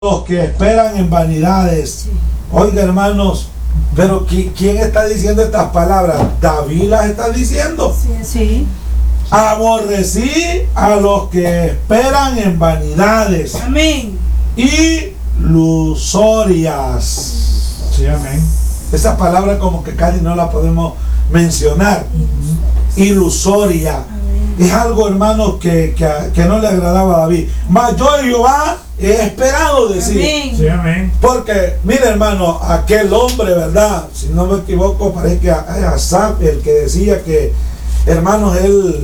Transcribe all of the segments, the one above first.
los que esperan en vanidades. Oiga, hermanos, pero ¿quién está diciendo estas palabras? David las está diciendo. Sí. Aborrecí a los que esperan en vanidades. Amén. Ilusorias. Sí, amén. Esa palabra como que casi no la podemos mencionar. Ilusoria. Es algo, hermanos, que no le agradaba a David. Mas yo, Jehová, he esperado decir. Amén. Sí, amén. Porque, mire, hermano, aquel hombre, ¿verdad? Si no me equivoco, parece que Asaf, el que decía que, hermanos,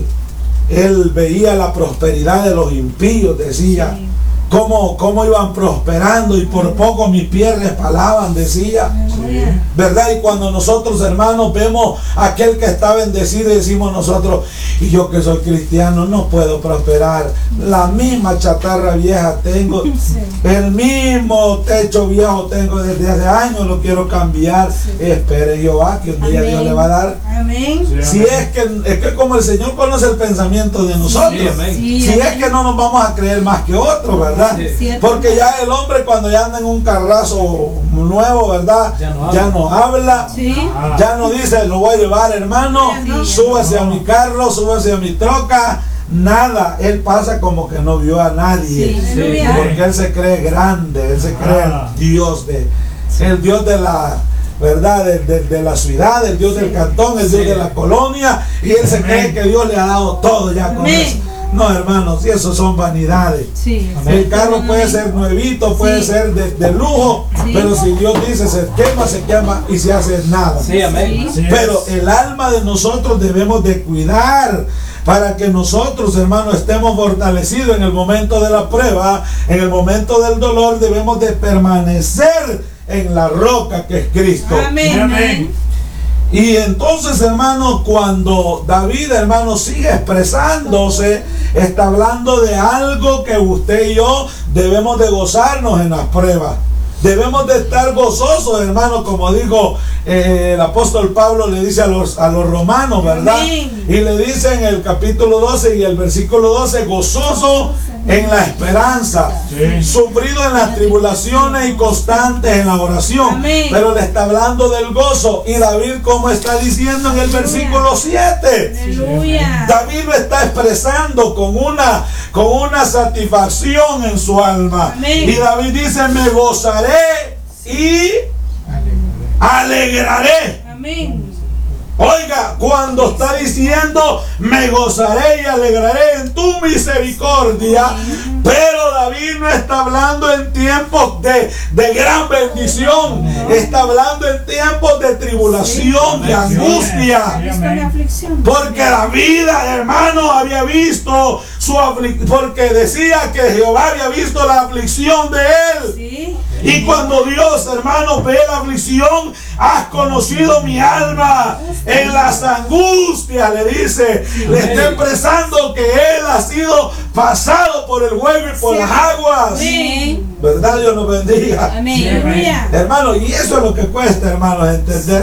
él veía la prosperidad de los impíos, decía. Sí. Cómo iban prosperando y por poco mis pies respalaban, decía. Sí. ¿Verdad? Y cuando nosotros, hermanos, vemos a aquel que está bendecido, decimos nosotros, y yo que soy cristiano no puedo prosperar. La misma chatarra vieja tengo, Sí. el mismo techo viejo tengo desde hace años, lo quiero cambiar. Sí. Espere Jehová que un día Amén. Dios le va a dar. Amén. Sí, Si es que como el Señor conoce el pensamiento de nosotros, Sí, amén. Sí, si amén. es que no nos vamos a creer más que otros, ¿verdad? Cierto. Porque ya el hombre cuando ya anda en un carrazo nuevo, ¿verdad? Ya no habla. Sí. Ya no dice, lo voy a llevar, hermano, Sí. súbase a mi carro, súbase a mi troca, nada. Él pasa como que no vio a nadie. Sí. Sí. Aleluya. Porque él se cree grande, él se cree el Dios el Dios de la, ¿verdad? De la ciudad, el Dios del cantón, el Dios de la colonia, y él se cree que Dios le ha dado todo ya con Amén. eso. No, hermanos, y eso son vanidades. Sí. El carro puede ser nuevito, puede Sí. ser de lujo, Sí. pero si Dios dice se quema y se hace nada. Sí, amén. Sí. Así Pero es. el alma de nosotros debemos de cuidar para que nosotros, hermanos, estemos fortalecidos en el momento de la prueba, en el momento del dolor. Debemos de permanecer en la roca que es Cristo. Amén. Sí, amén. Y entonces, hermanos, cuando David, hermanos, sigue expresándose, está hablando de algo que usted y yo debemos de gozarnos en las pruebas. Debemos de estar gozosos, hermanos, como dijo el apóstol Pablo, le dice a los romanos, ¿verdad? Amén. Y le dice en el capítulo 12 y el versículo 12, gozoso en la esperanza, Sí. sufrido en las tribulaciones y constantes en la oración. Amén. Pero le está hablando del gozo. Y David, como está diciendo en el versículo 7, Aleluya. David lo está expresando con una satisfacción en su alma. Amén. Y David dice, me gozaré y alegraré. Amén. Oiga, cuando está diciendo, me gozaré y alegraré en tu misericordia, pero David no está hablando en tiempos de gran bendición, está hablando en tiempos de tribulación, de angustia. Sí, Esta es mi aflicción. Porque David, hermano, había visto su aflicción, porque decía que Jehová había visto la aflicción de él. Sí. Y cuando Dios, hermano, ve la aflicción, has conocido mi alma en las angustias, le dice, le está expresando que él ha sido pasado por el fuego y por las aguas. Amén. ¿Verdad? Dios nos bendiga. Amén. Aleluya. Hermano, y eso es lo que cuesta, hermano, entender.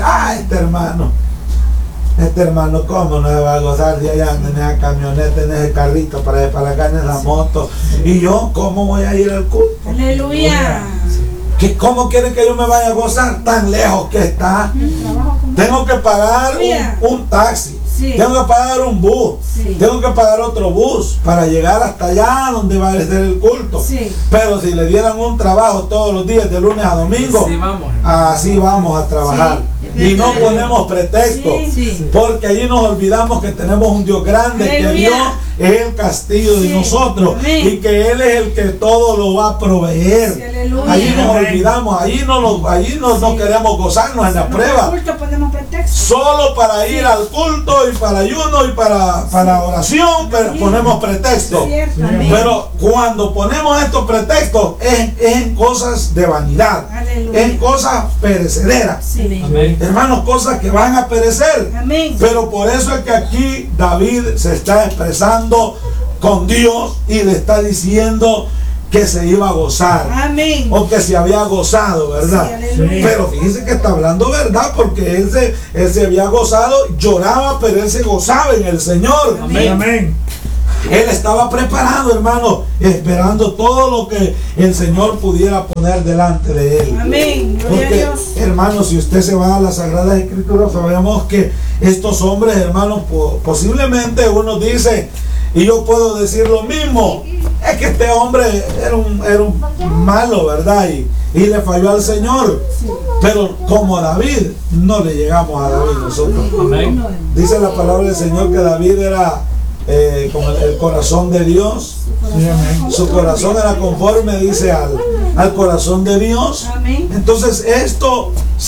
Este hermano, ¿cómo no se va a gozar de allá en esa camioneta, en ese carrito, para acá en esa moto? Y yo, ¿cómo voy a ir al culto? Aleluya. ¿Cómo quieren que yo me vaya a gozar tan lejos que está? Tengo que pagar un taxi, Sí. tengo que pagar un bus, Sí. tengo que pagar otro bus para llegar hasta allá donde va a ser el culto. Sí. Pero si le dieran un trabajo todos los días, de lunes a domingo, Sí, vamos. así vamos a trabajar. Sí. Y no ponemos pretexto, Sí. porque allí nos olvidamos que tenemos un Dios grande, que Aleluya. Dios es el castillo de Sí. nosotros. Amén. Y que Él es el que todo lo va a proveer. Sí, aleluya. Allí nos Amén. olvidamos, allí no queremos gozarnos en la prueba. Culto ponemos pretexto. Solo para ir al culto y para ayuno y para oración, pero Sí. ponemos pretexto. Cierto. Amén. Pero cuando ponemos estos pretextos es en cosas de vanidad, Aleluya. en cosas perecederas. Sí. Amén. Hermanos, cosas que van a perecer. Amén. Pero por eso es que aquí David se está expresando con Dios y le está diciendo que se iba a gozar. Amén. O que se había gozado, ¿verdad? Sí, aleluya. Pero fíjense que está hablando verdad, porque él se había gozado, lloraba, pero él se gozaba en el Señor. Amén. Amén. Él estaba preparado, hermano, esperando todo lo que el Señor pudiera poner delante de él. Amén. Gloria a Porque, Dios. hermano, si usted se va a las Sagradas Escrituras, sabemos que estos hombres, hermanos, posiblemente uno dice, y yo puedo decir lo mismo, es que este hombre era un malo, ¿verdad? Y le falló al Señor. Pero como a David, no le llegamos a David nosotros. Amén. Dice la palabra del Señor que David era como el corazón de Dios. Sí, amén. Su corazón era conforme, dice, al corazón de Dios. Amén. Entonces esto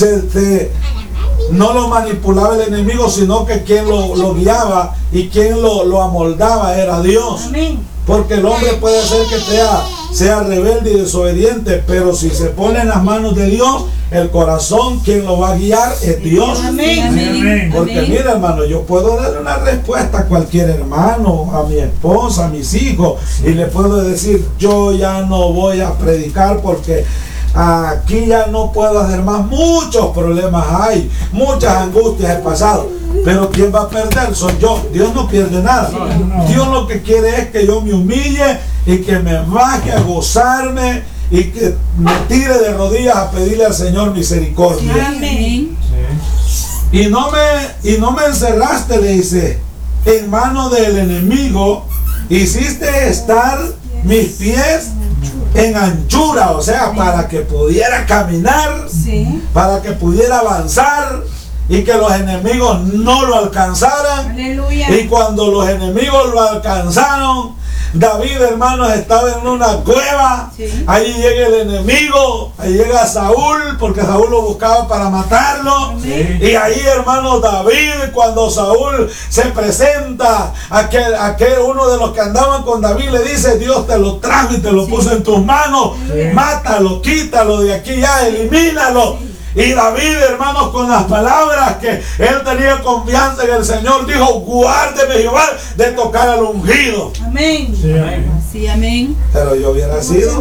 no lo manipulaba el enemigo, sino que quien lo guiaba y quien lo amoldaba era Dios. Amén. Porque el hombre puede ser que sea rebelde y desobediente, pero si se pone en las manos de Dios, el corazón, quien lo va a guiar es Dios. Amén. Amén. Porque mira, hermano, yo puedo darle una respuesta a cualquier hermano, a mi esposa, a mis hijos, y le puedo decir, yo ya no voy a predicar porque aquí ya no puedo hacer más. Muchos problemas hay, muchas angustias he pasado. Pero ¿quién va a perder? Soy yo. Dios no pierde nada. No. Dios lo que quiere es que yo me humille y que me baje a gozarme y que me tire de rodillas a pedirle al Señor misericordia. Amén. Sí. Y no me encerraste, le dice, en mano del enemigo, hiciste estar mis pies en anchura, o sea, para que pudiera caminar, Sí. para que pudiera avanzar y que los enemigos no lo alcanzaran. Aleluya. Y cuando los enemigos lo alcanzaron, David, hermanos, estaba en una cueva. Sí. Ahí llega el enemigo, ahí llega Saúl, porque Saúl lo buscaba para matarlo. Amén. Y ahí, hermano, David, cuando Saúl se presenta, aquel uno de los que andaban con David le dice, Dios te lo trajo y te lo puso en tus manos. Sí. Mátalo, quítalo de aquí ya, elimínalo. Y David, hermanos, con las palabras que él tenía confianza en el Señor, dijo, guárdeme Jehová de tocar al ungido. Amén. Sí, amén. Sí, amén. Pero yo hubiera sido,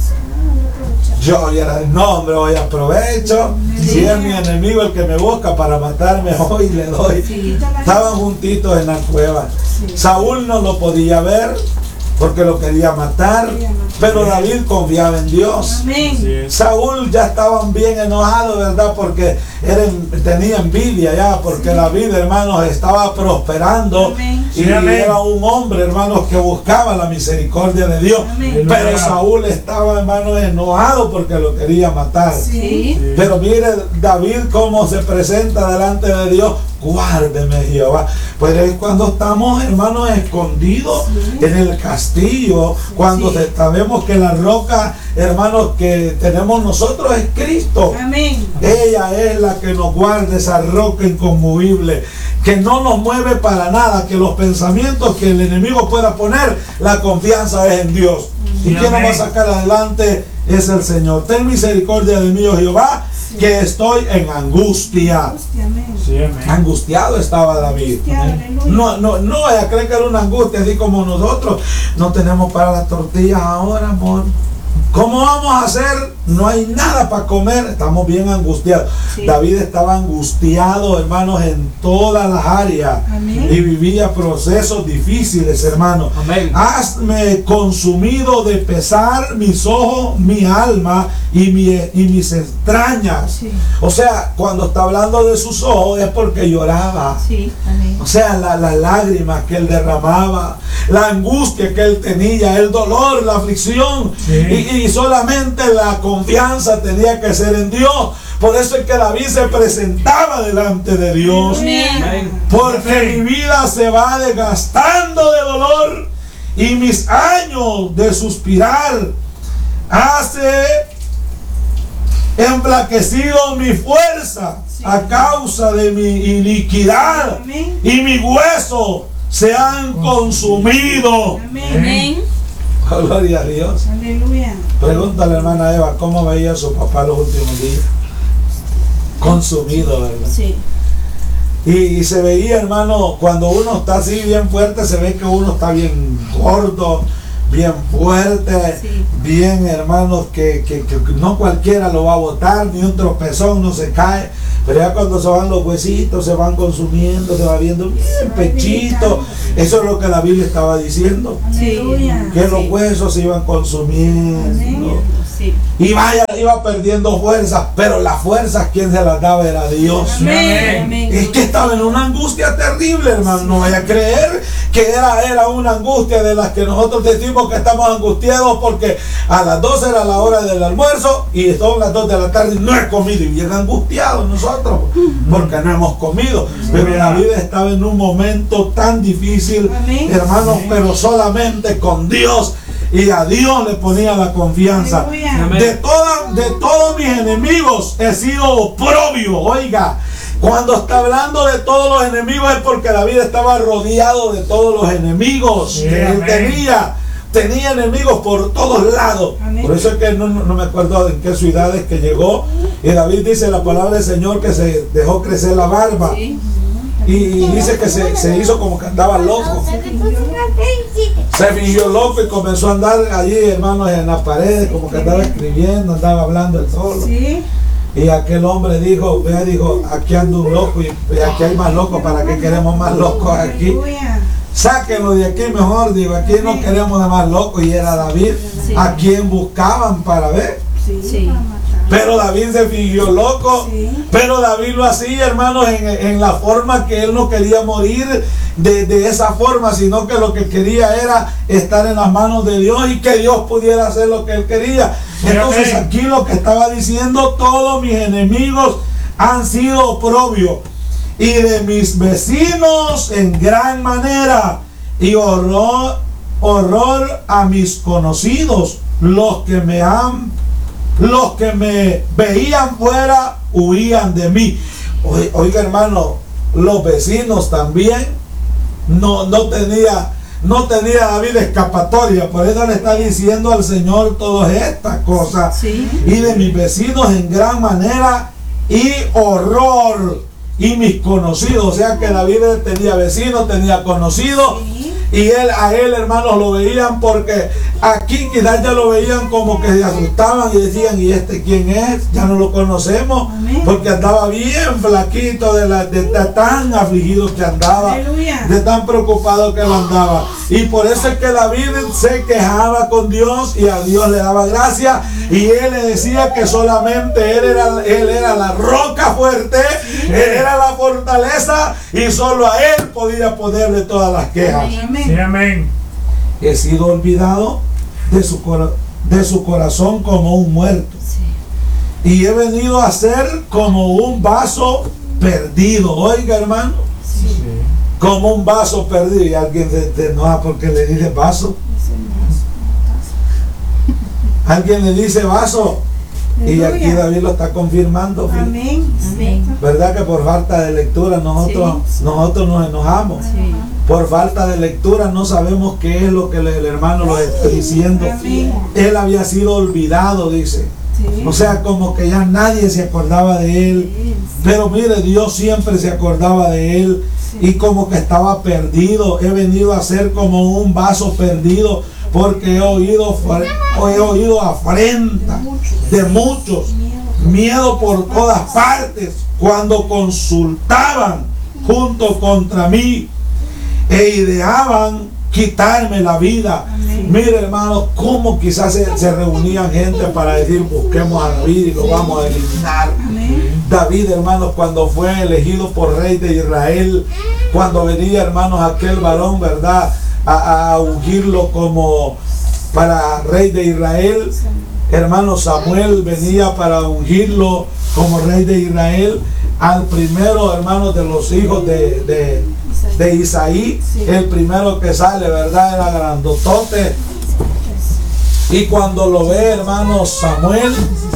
no, hombre, hoy aprovecho. Si es mi enemigo el que me busca para matarme, hoy le doy. Sí. Estaban juntitos en la cueva. Saúl no lo podía ver porque lo quería matar, pero David confiaba en Dios. Amén. Sí. Saúl ya estaban bien enojados, ¿verdad? Porque tenía envidia ya, porque David, hermanos, estaba prosperando. Amén. Y Sí, amén. era un hombre, hermanos, que buscaba la misericordia de Dios. Amén. Pero Saúl estaba, hermanos, enojado porque lo quería matar. Sí. Sí. Pero mire David cómo se presenta delante de Dios. Guárdeme Jehová. Pues es cuando estamos, hermanos, escondidos en el castillo, cuando sabemos que la roca, hermanos, que tenemos nosotros es Cristo. Amén. Ella es la que nos guarda, esa roca inconmovible, que no nos mueve para nada, que los pensamientos que el enemigo pueda poner, la confianza es en Dios. Y quien nos va a sacar adelante es el Señor. Ten misericordia de mí, oh Jehová, que estoy en angustia. Amén. Sí, amén. Angustiado estaba David. Aleluya. No, ella cree que era una angustia, así como nosotros. No tenemos para las tortillas ahora, amor. ¿Cómo vamos a hacer? No hay nada para comer. Estamos bien angustiados. Sí. David estaba angustiado, hermanos, en todas las áreas. Amén. Y vivía procesos difíciles, hermanos. Amén. Hazme consumido de pesar mis ojos, mi alma y mis entrañas. Sí. O sea, cuando está hablando de sus ojos es porque lloraba. Sí. Amén. O sea, las lágrimas que él derramaba, la angustia que él tenía, el dolor, la aflicción. Sí. Y solamente la confianza tenía que ser en Dios. Por eso es que David se presentaba delante de Dios. Amén. Porque mi vida se va desgastando de dolor y mis años de suspirar hace enflaquecido mi fuerza a causa de mi iniquidad Amén. y mis huesos se han consumido. Amén. Oh, gloria a Dios. Aleluya. Pregúntale, hermana Eva, ¿cómo veía a su papá los últimos días? Consumido, ¿verdad? Sí. Y se veía, hermano, cuando uno está así bien fuerte, se ve que uno está bien gordo, bien fuerte, Sí. bien, hermanos, que no cualquiera lo va a botar, ni un tropezón no se cae. Pero ya cuando se van los huesitos, se van consumiendo, se va viendo bien pechito. Eso es lo que la Biblia estaba diciendo, Sí. que los huesos se iban consumiendo. Sí. Y iba perdiendo fuerzas, pero las fuerzas, quien se las daba era Dios. Amén. Amén. Es que estaba en una angustia terrible, hermano. No vaya a creer que era una angustia de las que nosotros decimos que estamos angustiados porque a las 12 era la hora del almuerzo y son las 2 de la tarde y no he comido. Y bien angustiados nosotros porque no hemos comido. Pero la vida estaba en un momento tan difícil, Amén. hermanos, pero solamente con Dios. Y a Dios le ponía la confianza. Amén. De todos mis enemigos he sido oprobio. Oiga, cuando está hablando de todos los enemigos es porque David estaba rodeado de todos los enemigos Sí, que él amén. tenía enemigos por todos lados. Amén. Por eso es que no me acuerdo en qué ciudades que llegó. Y David dice la palabra del Señor que se dejó crecer la barba. Sí. Y dice que se hizo como que andaba loco. Se fingió loco y comenzó a andar allí, hermanos, en las paredes, como que andaba escribiendo, andaba hablando él solo. Sí. Y aquel hombre dijo, aquí anda un loco y aquí hay más locos, ¿para qué queremos más locos aquí? Sáquenlo de aquí mejor, digo, aquí no queremos de más locos. Y era David, Sí. a quien buscaban para ver. Sí. Pero David se fingió loco. Sí. Pero David lo hacía, hermanos, en la forma que él no quería morir de esa forma, sino que lo que quería era estar en las manos de Dios y que Dios pudiera hacer lo que él quería. Entonces Amén. aquí lo que estaba diciendo, todos mis enemigos han sido oprobio y de mis vecinos en gran manera, y horror a mis conocidos, los que me veían fuera huían de mí. Oiga, hermano, los vecinos también no tenía David escapatoria. Por eso le está diciendo al Señor todas estas cosas. Sí. Y de mis vecinos en gran manera y horror y mis conocidos. O sea que David tenía vecinos, tenía conocidos. Y a él, hermanos, lo veían porque aquí quizás ya lo veían como que se asustaban y decían, ¿y este quién es? Ya no lo conocemos. Amén. Porque andaba bien flaquito, de tan afligido que andaba, Aleluya. de tan preocupado que él andaba. Y por eso es que David se quejaba con Dios y a Dios le daba gracia. Y él le decía que solamente él era la roca fuerte, él era la fortaleza y solo a él podía ponerle todas las quejas. Amén. Sí, amén. He sido olvidado de su corazón como un muerto. Sí. Y he venido a ser como un vaso perdido. Oiga, hermano, Sí. como un vaso perdido. Y alguien se enoja porque le dice vaso. Alguien le dice vaso. Y aquí Aleluya. David lo está confirmando. Amén. Amén. ¿Verdad que por falta de lectura nosotros nos enojamos? Sí. Por falta de lectura no sabemos qué es lo que el hermano lo está diciendo. Amén. Él había sido olvidado, dice. Sí. O sea, como que ya nadie se acordaba de él. Pero mire, Dios siempre se acordaba de él. Y como que estaba perdido. He venido a ser como un vaso perdido. Porque he oído afrenta de muchos. Miedo por todas partes. Cuando consultaban junto contra mí e ideaban quitarme la vida. Amén. Mire, hermanos, cómo quizás se reunían gente para decir busquemos a David y lo vamos a eliminar. Amén. David, hermanos, cuando fue elegido por rey de Israel, cuando venía, hermanos, aquel varón, ¿verdad?, a ungirlo como para rey de Israel, hermano, Samuel venía para ungirlo como rey de Israel al primero, hermanos, de los hijos de Isaí. Sí. El primero que sale, ¿verdad?, era grandotote. Y cuando lo ve, hermano, Samuel,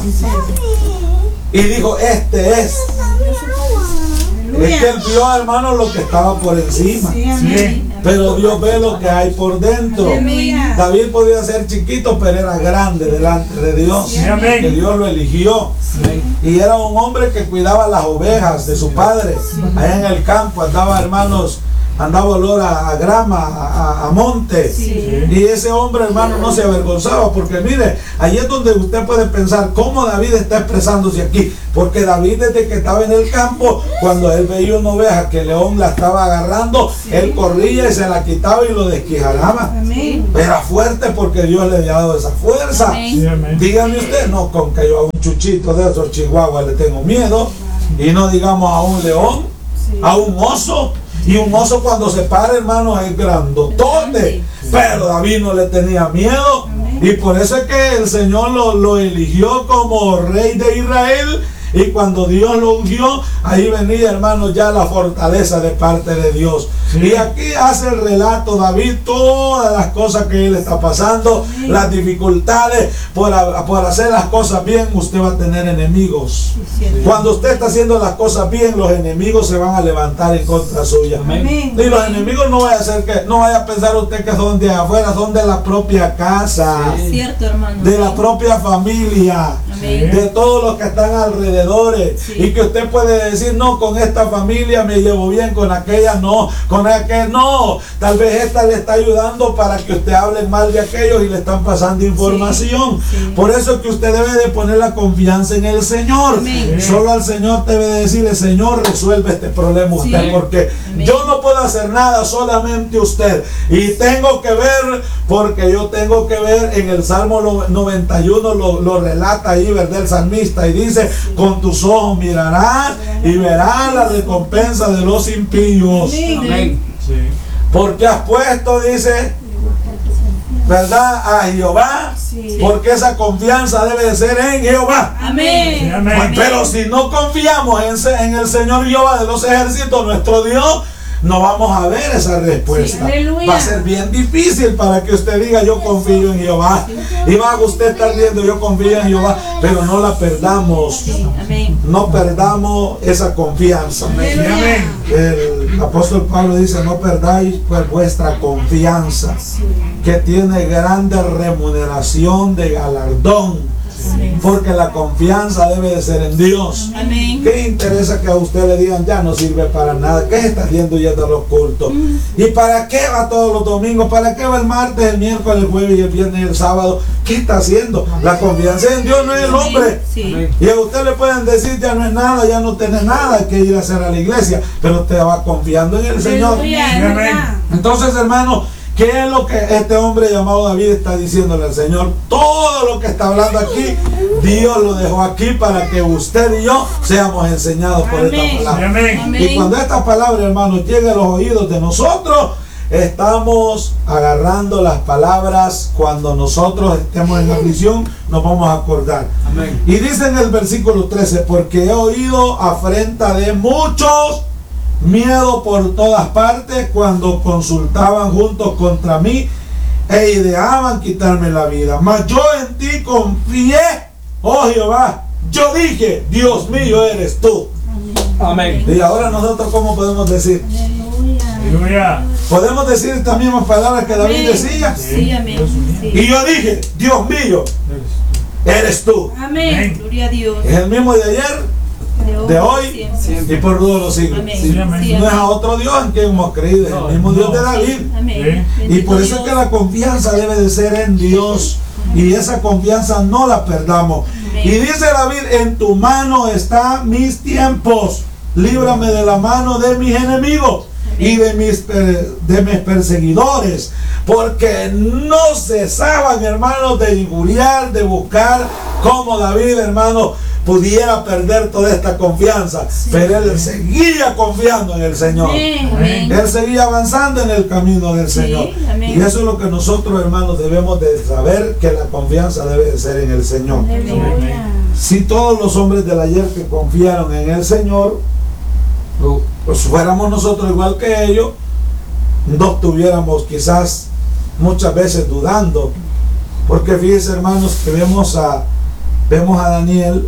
y dijo, este es. Es que él vio, hermano, lo que estaba por encima. Sí, amén. Pero Dios ve lo que hay por dentro. Aleluya. David podía ser chiquito, pero era grande delante de Dios. Sí, amén. Que Dios lo eligió. Y era un hombre que cuidaba las ovejas de su padre. Allá en el campo andaba, hermanos, andaba olor a grama, a monte. Sí. Y ese hombre, hermano, no se avergonzaba, porque mire, ahí es donde usted puede pensar cómo David está expresándose aquí, porque David desde que estaba en el campo, cuando él veía una oveja que el león la estaba agarrando, él corría y se la quitaba y lo desquijaraba. Amén. Era fuerte porque Dios le había dado esa fuerza. Amén. Sí, amén. Dígame usted, no con que yo a un chuchito de esos chihuahuas le tengo miedo, y no digamos a un león, a un oso. Y un oso cuando se para, hermano, es grandotote. Pero David no le tenía miedo. Y por eso es que el Señor lo eligió como rey de Israel. Y cuando Dios lo ungió, ahí venía, hermano, ya la fortaleza de parte de Dios. Sí. Y aquí hace el relato David todas las cosas que él está pasando, las dificultades. Por hacer las cosas bien, usted va a tener enemigos. Cuando usted está haciendo las cosas bien, los enemigos se van a levantar en contra suya. Amén. Y los enemigos no vaya a pensar usted que son de afuera, son de la propia casa, Cierto, hermano. de la propia familia, Amén. de todos los que están alrededor. Sí. Y que usted puede decir, no, con esta familia me llevo bien, con aquella no, con aquel no. Tal vez esta le está ayudando para que usted hable mal de aquellos y le están pasando información. Sí. Por eso es que usted debe de poner la confianza en el Señor. Amén. Solo al Señor debe de decirle, Señor, resuelve este problema usted, Sí. porque Amén. yo no puedo hacer nada, solamente usted. Y tengo que ver, porque yo tengo que ver, en el Salmo 91 lo relata ahí, ¿verdad? El salmista, y dice, con tus ojos mirarás y verás la recompensa de los impíos. Amén. Sí. Porque has puesto, dice, ¿verdad?, a Jehová, Sí. porque esa confianza debe de ser en Jehová. Amén. Sí, amén. Pues, pero si no confiamos en el Señor Jehová de los ejércitos, nuestro Dios, no vamos a ver esa respuesta. Sí, aleluya. Va a ser bien difícil para que usted diga, yo confío en Jehová. Y va a usted estar viendo, yo confío en Jehová, pero no la perdamos. Amén. No perdamos esa confianza. Sí, amén. El apóstol Pablo dice, no perdáis pues vuestra confianza, que tiene grande remuneración de galardón. Porque la confianza debe de ser en Dios. Amén. ¿Qué interesa que a usted le digan ya no sirve para nada? ¿Qué está haciendo yendo a los cultos? ¿Y para qué va todos los domingos? ¿Para qué va el martes, el miércoles, el jueves y el viernes y el sábado? ¿Qué está haciendo? La confianza en Dios, no es el hombre. Sí. Y a usted le pueden decir ya no es nada, ya no tiene nada que ir a hacer a la iglesia, pero usted va confiando en el Señor. Aleluya, es Amén. verdad. Entonces, hermano, ¿qué es lo que este hombre llamado David está diciéndole al Señor? Todo lo que está hablando aquí, Dios lo dejó aquí para que usted y yo seamos enseñados por esta Amén. Sí, palabra. amén. Y cuando esta palabra, hermano, llegue a los oídos de nosotros, estamos agarrando las palabras. Cuando nosotros estemos en aflicción, nos vamos a acordar. Amén. Y dice en el versículo 13, porque he oído afrenta de muchos, miedo por todas partes, cuando consultaban juntos contra mí e ideaban quitarme la vida. Mas yo en ti confié, oh Jehová. Yo dije, Dios mío eres tú. Amén. Y ahora nosotros, ¿cómo podemos decir? Aleluya. Podemos decir estas mismas palabras que David Amén. decía. Sí, amén. Sí. Y yo dije, Dios mío eres tú. Amén. Amén. Gloria a Dios. Es el mismo de ayer, de hoy siempre. y por todos los siglos. Amén. Sí, amén. Sí, No es amén. a otro Dios en quien hemos creído, es el mismo Dios de David. Amén. Y Bendito por eso es Dios. que la confianza debe de ser en Dios. Y esa confianza no la perdamos. Amén. Y dice David, en tu mano están mis tiempos. Líbrame de la mano de mis enemigos y de mis perseguidores. Porque no cesaban, hermanos, de injuriar, de buscar cómo David, hermano, pudiera perder toda esta confianza. Pero él seguía confiando en el Señor. Amén. Amén. Él seguía avanzando en el camino del Sí, Señor. amén. Y eso es lo que nosotros, hermanos, debemos de saber, que la confianza debe de ser en el Señor. Aleluya. Si todos los hombres del ayer que confiaron en el Señor, pues fuéramos nosotros igual que ellos, no estuviéramos quizás muchas veces dudando. Porque fíjense, hermanos, que vemos a Daniel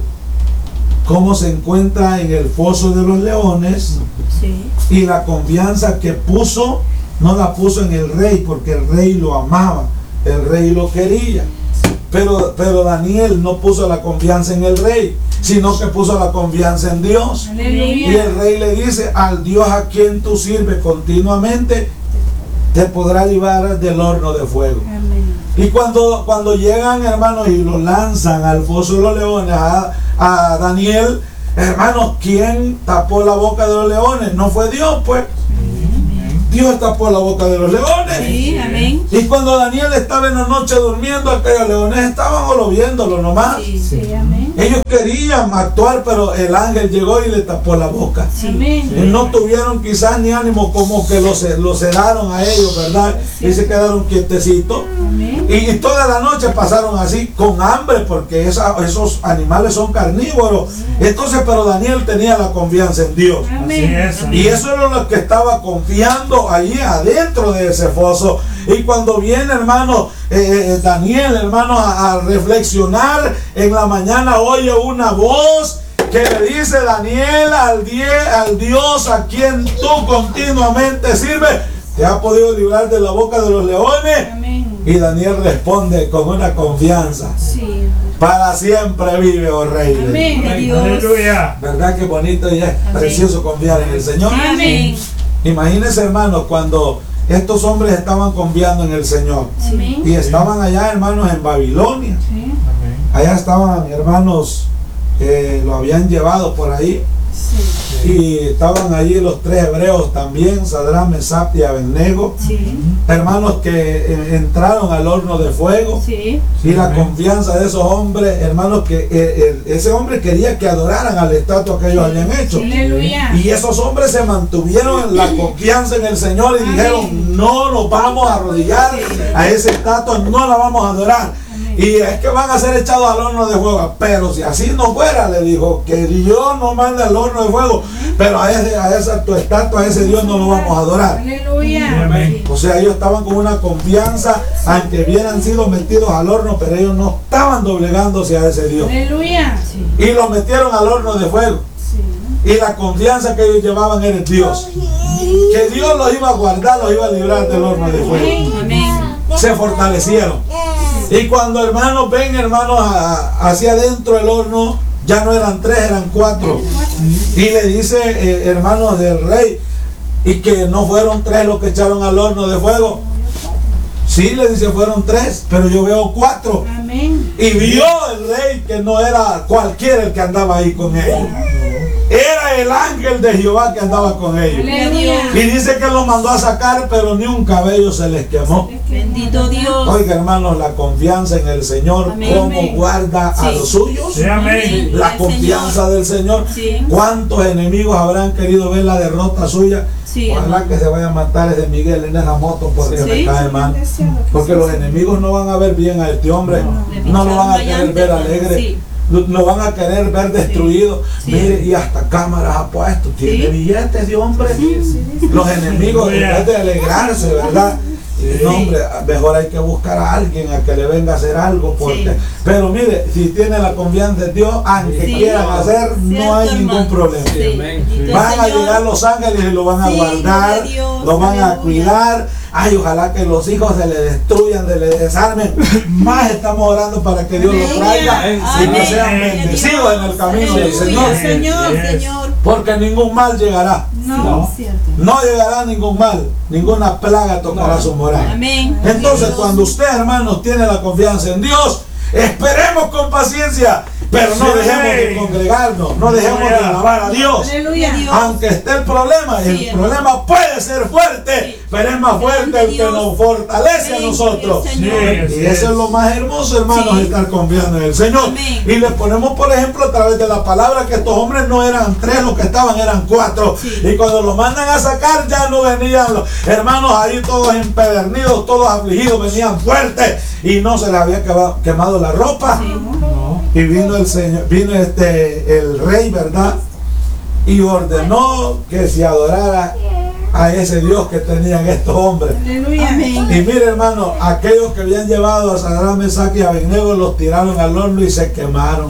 cómo se encuentra en el foso de los leones. Sí. Y la confianza que puso, no la puso en el rey, porque el rey lo amaba, el rey lo quería. pero Daniel no puso la confianza en el rey, sino que puso la confianza en Dios. Aleluya. Y el rey le dice: al Dios a quien tú sirves continuamente te podrá librar del horno de fuego. Amén. Y cuando llegan, hermanos, y lo lanzan al foso de los leones a Daniel, hermanos, ¿quién tapó la boca de los leones? No fue Dios, pues. Dios tapó la boca de los leones. Sí, amén. Y cuando Daniel estaba en la noche durmiendo, aquellos leones estaban solo viéndolo nomás. Sí, amén. Ellos querían actuar, pero el ángel llegó y le tapó la boca. Amén. Y no tuvieron quizás ni ánimo, como que lo sedaron a ellos, ¿verdad? Y se quedaron quietecitos. Amén. Y toda la noche pasaron así con hambre, porque esos animales son carnívoros. Entonces, pero Daniel tenía la confianza en Dios. Amén. Así es. Y eso era lo que estaba confiando allí adentro de ese foso. Y cuando viene, hermano, Daniel, hermano, a reflexionar en la mañana, oye una voz que le dice: Daniel, al Dios a quien tú continuamente sirves, te ha podido librar de la boca de los leones. Amén. Y Daniel responde con una confianza: Sí. para siempre vive, oh rey. Amén. Dios. Aleluya. ¿Verdad que bonito y es Amén. precioso confiar en el Señor? Amén. Imagínense, hermanos, cuando estos hombres estaban confiando en el Señor Amén. y estaban allá, hermanos, en Babilonia. Sí. Amén. Allá estaban, hermanos, lo habían llevado por ahí. Sí. Y estaban allí los tres hebreos también, Sadrach, Mesach y Abednego, Sí. hermanos que entraron al horno de fuego. Sí. Y la confianza de esos hombres, hermanos, que ese hombre quería que adoraran a la estatua que ellos habían hecho. Aleluya. Y esos hombres se mantuvieron en la confianza en el Señor y dijeron: no nos vamos a arrodillar a esa estatua, no la vamos a adorar. Y es que van a ser echados al horno de fuego. Pero si así no fuera, le dijo, que Dios no manda al horno de fuego, pero a esa tu estatua, a ese Dios no lo vamos a adorar. Aleluya. Amén. O sea, ellos estaban con una confianza, aunque hubieran sido metidos al horno, pero ellos no estaban doblegándose a ese Dios. Aleluya. Y los metieron al horno de fuego. Sí. Y la confianza que ellos llevaban era en Dios. Que Dios los iba a guardar, los iba a librar del horno de fuego. Amén. Se fortalecieron. Y cuando, hermanos, ven, hermanos, hacia adentro del horno, ya no eran tres, eran cuatro. Y le dice, hermanos del rey, y que no fueron tres los que echaron al horno de fuego. Sí, le dice, fueron tres, pero yo veo cuatro. Amén. Y vio el rey que no era cualquiera el que andaba ahí con ellos. Era el ángel de Jehová que andaba con ellos. Aleluya. Y dice que los mandó a sacar, pero ni un cabello se les quemó. Bendito Dios. Oiga, hermanos, la confianza en el Señor, Amén. cómo guarda a Sí. los suyos. Sí, amén. La confianza del Señor. Sí. ¿Cuántos enemigos habrán querido ver la derrota suya? Sí. Ojalá que se vaya a matar ese Miguel en esa moto porque Sí. me cae mal. Porque los enemigos no van a ver bien a este hombre. No lo van a querer ver alegre. Sí. Lo van a querer ver destruido. Sí. Mire, y hasta cámaras ha puesto. Tiene Sí. billetes de hombre. Los enemigos, en vez de alegrarse, ¿verdad? No, hombre, mejor hay que buscar a alguien a que le venga a hacer algo. Porque, Sí. pero mire, si tiene la confianza en Dios, aunque Sí. quieran hacer, no hay Cierto, ningún hermano. problema. Sí. Amén. Bendito Van a Señor. llegar los ángeles y lo van a Sí, guardar, gloria a Dios, lo van a aleluya. cuidar. Ay, ojalá que los hijos se le destruyan, se le desarmen. Más estamos orando para que Dios los traiga Amén. y que Amén. sean Gloria a bendecidos Dios. en el camino del Aleluya, Señor. Señor, Yes. Señor. Porque ningún mal llegará. No, cierto. No llegará ningún mal, ninguna plaga tocará su morada. Amén. Entonces, Dios. cuando usted, hermanos, tiene la confianza en Dios, esperemos con paciencia, pero no Sí. dejemos de congregarnos, no dejemos de alabar a Dios. Aleluya, Dios. Aunque esté el problema, y Sí, el problema puede ser fuerte, Sí. pero es más fuerte el que Dios. nos fortalece a Amén, nosotros. Señor. Sí. Y eso es lo más hermoso, hermanos, Sí. estar confiando en el Señor. Amén. Y le ponemos, por ejemplo, a través de la palabra, que estos hombres no eran tres los que estaban, eran cuatro. Sí. Y cuando los mandan a sacar, ya no venían los hermanos ahí todos empedernidos, todos afligidos, venían fuertes y no se les había quemado la ropa. No. Y vino el Señor, vino el rey, ¿verdad? Y ordenó que se adorara a ese Dios que tenían estos hombres. Aleluya. Amén. Y mire, hermano, aquellos que habían llevado a Sadrach, Mesach y Abednego los tiraron al horno y se quemaron.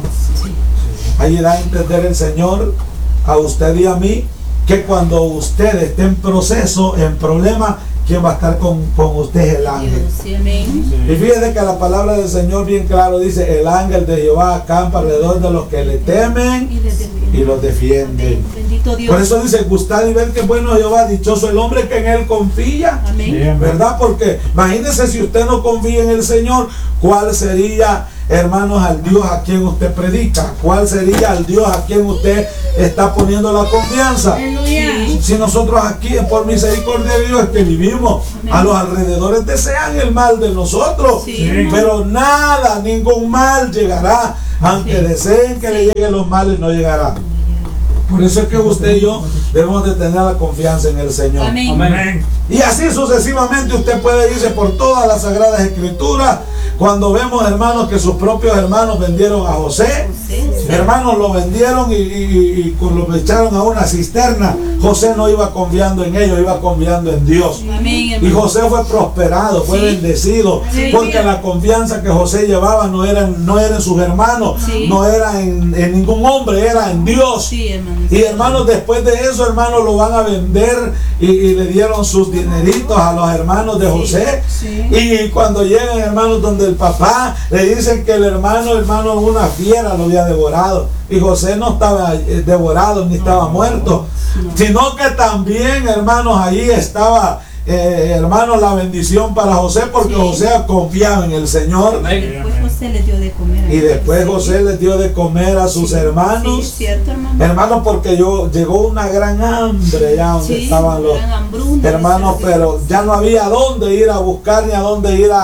Ahí da a entender el Señor a usted y a mí que cuando usted esté en proceso, en problema, quien va a estar con usted es el ángel. Dios, sí, amén. Y fíjese que la palabra del Señor bien claro dice, el ángel de Jehová acampa alrededor de los que le temen y los defiende. Bendito Dios. Por eso dice, gustad y ver que bueno Jehová, dichoso el hombre que en él confía. Amén. ¿Verdad? Porque imagínese si usted no confía en el Señor, ¿cuál sería, hermanos, al Dios a quien usted predica? ¿Cuál sería al Dios a quien usted está poniendo la confianza? Si nosotros aquí, por misericordia de Dios, que vivimos, a los alrededores desean el mal de nosotros, pero nada, ningún mal llegará. Aunque deseen que le lleguen los males, no llegará. Por eso es que usted y yo debemos de tener la confianza en el Señor. Amén. Amén. Y así sucesivamente usted puede irse por todas las Sagradas Escrituras. Cuando vemos, hermanos, que sus propios hermanos vendieron a José, hermanos, lo vendieron y lo echaron a una cisterna. José no iba confiando en ellos, iba confiando en Dios. Amén, Y José fue prosperado, fue bendecido, porque la confianza que José llevaba no era en sus hermanos, no era en ningún hombre, era en Dios. Sí, hermano. Y hermanos, después de eso, hermanos, lo van a vender y le dieron sus dineritos a los hermanos de José. Y cuando llegan, hermanos, donde el papá, le dicen que el hermano, una fiera lo había devorado. Y José no estaba devorado ni estaba muerto, sino que también, hermanos, ahí estaba, hermanos, la bendición para José, porque José confiaba en el Señor. Después José les dio de comer. Y después José les dio de comer a sus hermanos. Sí, cierto, hermano. Hermanos, porque llegó una gran hambre ya donde estaban los hermanos, pero ya no había a dónde ir a buscar ni a dónde ir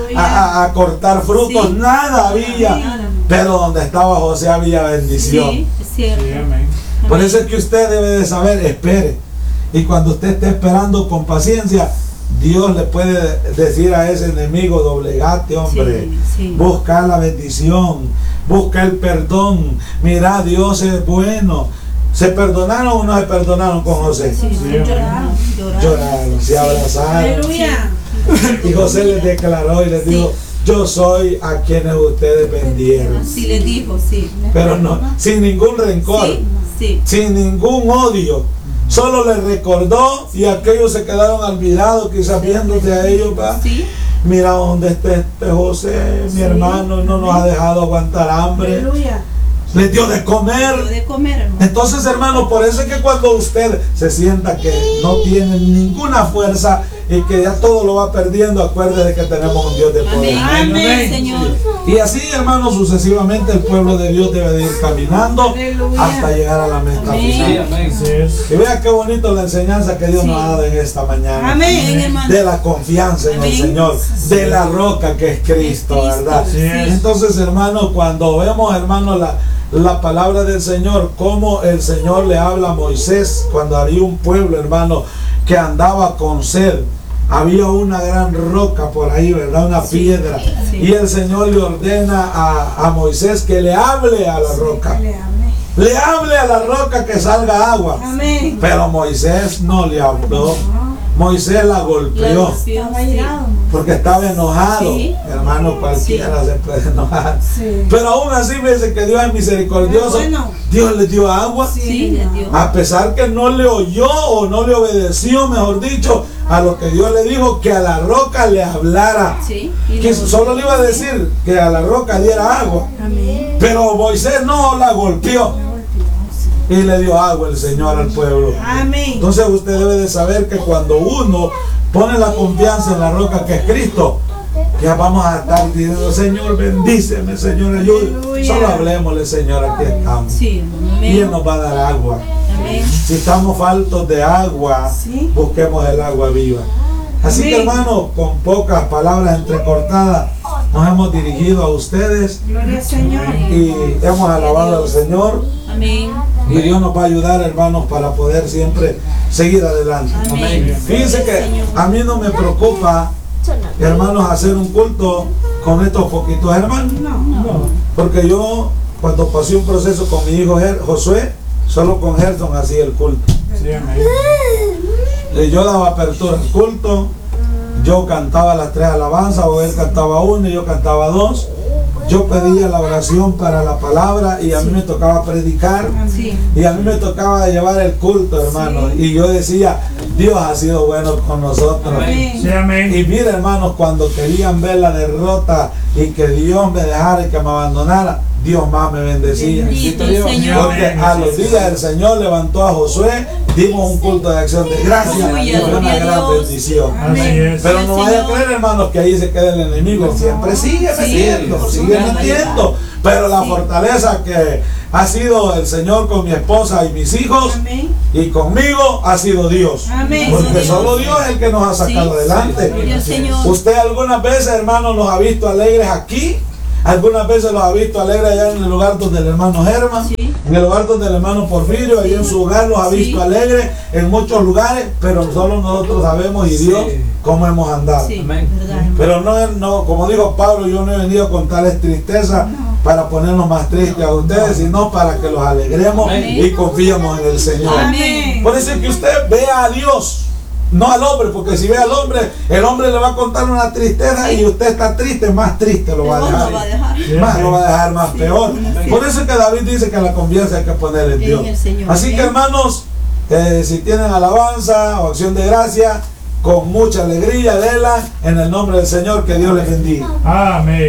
a cortar frutos, nada había. Pero donde estaba José había bendición. Sí, es cierto. Por eso es que usted debe de saber, espere. Y cuando usted esté esperando con paciencia, Dios le puede decir a ese enemigo, doblegate, hombre, busca la bendición, busca el perdón. Mira, Dios es bueno. ¿Se perdonaron o no se perdonaron con José? Lloraron, se abrazaron. Y José les declaró y les dijo, yo soy a quienes ustedes vendieron. Sí, les dijo, sí. Pero no, sin ningún rencor, sin ningún odio. Solo les recordó y aquellos se quedaron olvidados, quizás viéndote a ellos. Mira dónde está este José, mi hermano, no nos ha dejado aguantar hambre. Les dio de comer. Entonces, hermano, por eso es que cuando usted se sienta que no tiene ninguna fuerza y que ya todo lo va perdiendo, acuérdese que tenemos un Dios de poder. Amén, Señor. Y así, hermano, sucesivamente el pueblo de Dios debe de ir caminando hasta llegar a la meta final. Y vea qué bonito la enseñanza que Dios nos ha dado en esta mañana. De la confianza en el Señor, de la roca que es Cristo, ¿verdad? Entonces, hermano, cuando vemos, hermano, la palabra del Señor, como el Señor le habla a Moisés cuando había un pueblo, hermano, que andaba con sed. Había una gran roca por ahí, ¿verdad? Una piedra. Y el Señor le ordena a Moisés que le hable a la roca. Le hable a la roca que salga agua. Pero Moisés no le habló. Moisés la golpeó porque estaba enojado. Hermano, cualquiera se puede enojar. Pero aún así me dice que Dios es misericordioso. Dios le dio agua, a pesar que no le oyó o no le obedeció, mejor dicho, a lo que Dios le dijo, que a la roca le hablara. Que solo le iba a decir que a la roca diera agua. Pero Moisés no la golpeó. Y le dio agua el Señor al pueblo. Entonces usted debe de saber que cuando uno pone la confianza en la roca que es Cristo, ya vamos a estar diciendo, Señor, bendíceme, Señor, ayúdame. Solo hablemosle, Señor, aquí estamos. Y Él nos va a dar agua. Si estamos faltos de agua, busquemos el agua viva. Así que, hermano, con pocas palabras entrecortadas, nos hemos dirigido a ustedes. Gloria al Señor. Y hemos alabado al Señor. Y Dios nos va a ayudar, hermanos, para poder siempre seguir adelante. Fíjense que a mí no me preocupa, hermanos, hacer un culto con estos poquitos hermanos. Porque yo, cuando pasé un proceso con mi hijo Josué, solo con Gerson hacía el culto. Yo daba apertura al culto, yo cantaba las 3 alabanzas, o él cantaba 1 y yo cantaba 2. yo pedía la oración para la palabra y a mí me tocaba predicar Sí. y a mí me tocaba llevar el culto, hermano. Y yo decía, Dios ha sido bueno con nosotros. Amén. Sí, amén. Y mira, hermanos, cuando querían ver la derrota y que Dios me dejara y que me abandonara, Dios más me bendecía. Bendito el Señor. Porque a los días el Señor levantó a Josué, dimos un culto de acción de gracias y Aleluya, fue una gloria a gran Dios. bendición. Así es. Pero no vaya a Señor. creer, hermanos, que ahí se queda el enemigo. Él siempre sigue metiendo, por sigue supuesto. metiendo. Pero la Sí. fortaleza que ha sido el Señor con mi esposa y mis hijos Amén. y conmigo ha sido Dios. Amén. Porque Dios. solo Dios es el que nos ha sacado Sí. adelante. Gloria al Señor. Usted algunas veces, hermano, nos ha visto alegres aquí. Algunas veces los ha visto alegres allá en el lugar donde el hermano Germán, Sí. en el lugar donde el hermano Porfirio, allí en su hogar los ha Sí. visto alegres en muchos lugares, pero solo nosotros sabemos y Dios cómo hemos andado. Sí, Amén. verdad, hermano. Pero no, como dijo Pablo, yo no he venido con tales tristezas para ponernos más tristes a ustedes, sino para que los alegremos Amén. y confiemos en el Señor. Amén. Por eso es que usted vea a Dios, no al hombre, porque si ve al hombre, el hombre le va a contar una tristeza y usted está triste, más triste lo va a Dios dejar. lo va a dejar. Más lo va a dejar más Sí, peor. sí. Por eso es que David dice que la confianza hay que poner en Dios. En el Señor. Así que, Amén. hermanos, si tienen alabanza o acción de gracia, con mucha alegría, déla en el nombre del Señor, que Dios les bendiga. Amén.